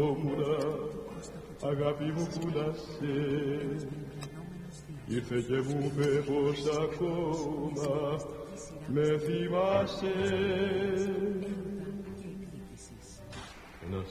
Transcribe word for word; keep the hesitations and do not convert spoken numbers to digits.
σκεφτόμουνα, αγάπη μου πουλάσαι. Ήρθε και μου είπε πως ακόμα με θυμάσαι.